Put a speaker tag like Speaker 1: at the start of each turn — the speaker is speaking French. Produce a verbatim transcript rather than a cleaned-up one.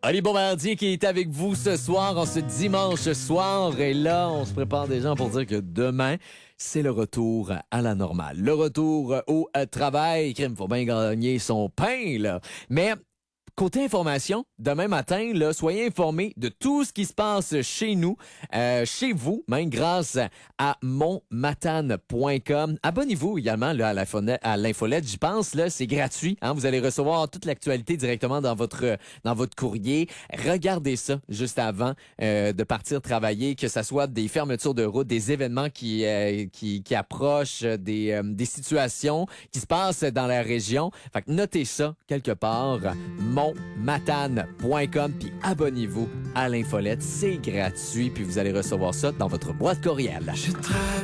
Speaker 1: Oli Bombardier qui est avec vous ce soir, en ce dimanche soir. Et là, on se prépare déjà pour dire que demain, c'est le retour à la normale. Le retour au euh, travail. Il faut bien gagner son pain, là. Mais côté information, demain matin, là, soyez informés de tout ce qui se passe chez nous, euh, chez vous, même grâce à mon matane point com. Abonnez-vous également là, à l'infolette, à l'infolette, j'y pense, là, c'est gratuit. Hein, vous allez recevoir toute l'actualité directement dans votre dans votre courrier. Regardez ça juste avant euh, de partir travailler, que ce soit des fermetures de route, des événements qui euh, qui, qui approchent, des, euh, des situations qui se passent dans la région. Fait que notez ça quelque part. mon matane point com, puis abonnez-vous à l'infolette. C'est gratuit, puis vous allez recevoir ça dans votre boîte courriel.
Speaker 2: Je travaille.